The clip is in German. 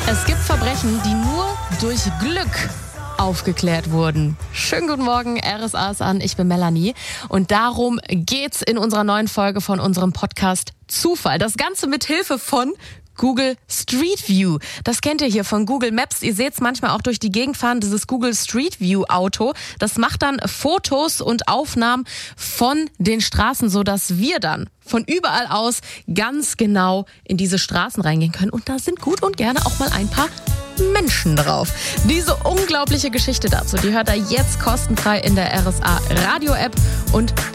Es gibt Verbrechen, die nur durch Glück aufgeklärt wurden. Schönen guten Morgen, RSA ist an, ich bin Melanie und darum geht's in unserer neuen Folge von unserem Podcast Zufall. Das Ganze mit Hilfe von Google Street View. Das kennt ihr hier von Google Maps. Ihr seht es manchmal auch durch die Gegend fahren, dieses Google Street View Auto. Das macht dann Fotos und Aufnahmen von den Straßen, sodass wir dann von überall aus ganz genau in diese Straßen reingehen können. Und da sind gut und gerne auch mal ein paar Menschen drauf. Diese unglaubliche Geschichte dazu, die hört ihr jetzt kostenfrei in der RSA Radio App und